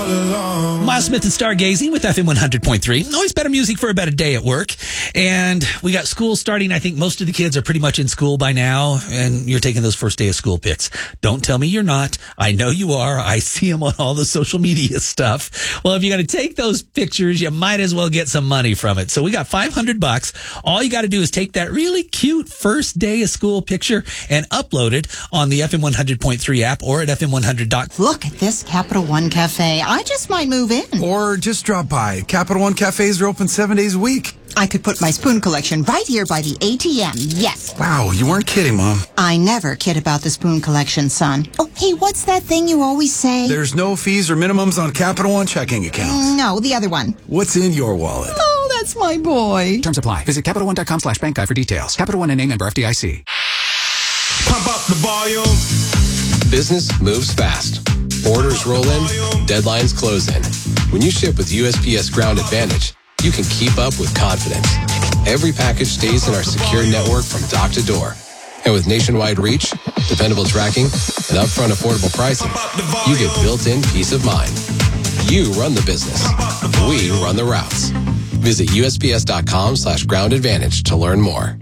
Miles Smith and Stargazing with FM 100.3. Always better music for a better day at work. And we got school starting. I think most of the kids are pretty much in school by now. And you're taking those first day of school pics. Don't tell me you're not. I know you are. I see them on all the social media stuff. Well, if you're going to take those pictures, you might as well get some money from it. So we got $500. All you got to do is take that really cute first day of school picture and upload it on the FM 100.3 app or at FM100.com. Look at this Capital One Cafe. I just might move in. Or just drop by. Capital One Cafes are open 7 days a week. I could put my spoon collection right here by the ATM. Yes. Wow, you weren't kidding, Mom. I never kid about the spoon collection, son. Oh, hey, what's that thing you always say? There's no fees or minimums on Capital One checking accounts. No, the other one. What's in your wallet? Oh, that's my boy. Terms apply. Visit CapitalOne.com/bank guide for details. Capital One and A member FDIC. Pump up the volume. Business moves fast. Orders roll in, deadlines close in. When you ship with USPS Ground Advantage, you can keep up with confidence. Every package stays in our secure network from dock to door. And with nationwide reach, dependable tracking, and upfront affordable pricing, you get built-in peace of mind. You run the business. We run the routes. Visit USPS.com/Ground Advantage to learn more.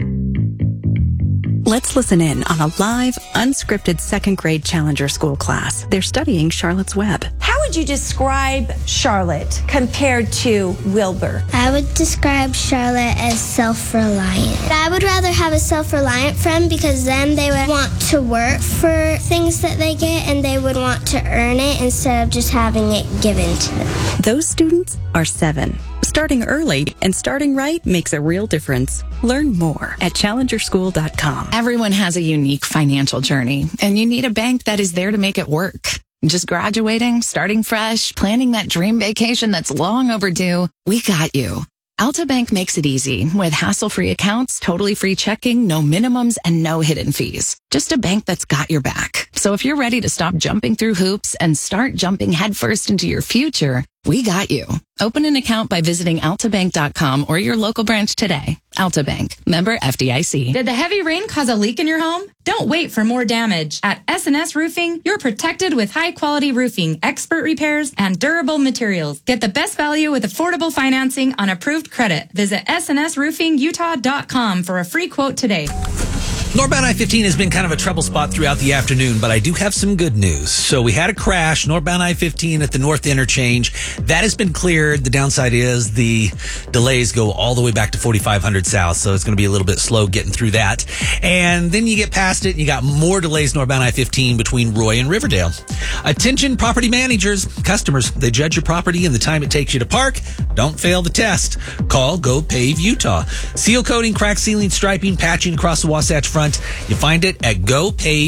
Let's listen in on a live, unscripted second grade Challenger School class. They're studying Charlotte's Web. How would you describe Charlotte compared to Wilbur? I would describe Charlotte as self-reliant. I would rather have a self-reliant friend because then they would want to work for things that they get and they would want to earn it instead of just having it given to them. Those students are 7. Starting early and starting right makes a real difference. Learn more at challengerschool.com. Everyone has a unique financial journey, and you need a bank that is there to make it work. Just graduating, starting fresh, planning that dream vacation that's long overdue, we got you. Alta Bank makes it easy with hassle-free accounts, totally free checking, no minimums, and no hidden fees. Just a bank that's got your back. So if you're ready to stop jumping through hoops and start jumping headfirst into your future, we got you. Open an account by visiting altabank.com or your local branch today. Alta Bank, member FDIC. Did the heavy rain cause a leak in your home? Don't wait for more damage. At S&S Roofing, you're protected with high-quality roofing, expert repairs, and durable materials. Get the best value with affordable financing on approved credit. Visit snsroofingutah.com for a free quote today. Northbound I-15 has been kind of a trouble spot throughout the afternoon, but I do have some good news. So we had a crash, northbound I-15 at the North Interchange. That has been cleared. The downside is the delays go all the way back to 4500 South, so it's going to be a little bit slow getting through that. And then you get past it, and you got more delays northbound I-15 between Roy and Riverdale. Attention property managers, customers, they judge your property and the time it takes you to park. Don't fail the test. Call Go Pave Utah. Seal coating, crack sealing, striping, patching across the Wasatch Front. You find it at Go Pave